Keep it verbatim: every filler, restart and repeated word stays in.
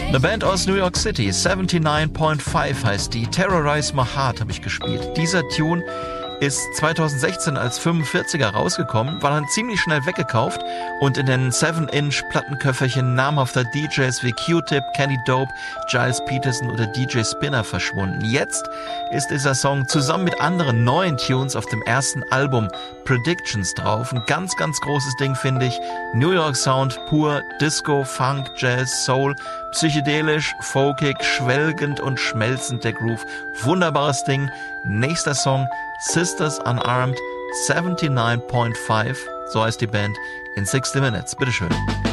Eine Band aus New York City, neunundsiebzig Komma fünf heißt die. Terrorize My Heart habe ich gespielt. Dieser Tune ist zweitausendsechzehn als fünfundvierziger rausgekommen, war dann ziemlich schnell weggekauft und in den seven Inch Plattenköfferchen namhafter D Js wie Q-Tip, Kenny Dope, Giles Peterson oder D J Spinner verschwunden. Jetzt ist dieser Song zusammen mit anderen neuen Tunes auf dem ersten Album Predictions drauf. Ein ganz, ganz großes Ding, finde ich. New York Sound, pur Disco, Funk, Jazz, Soul, psychedelisch, folkig, schwelgend und schmelzend der Groove. Wunderbares Ding. Nächster Song, Sisters Unarmed, neunundsiebzig Komma fünf, so heißt die Band, in sixty minutes. Bitteschön.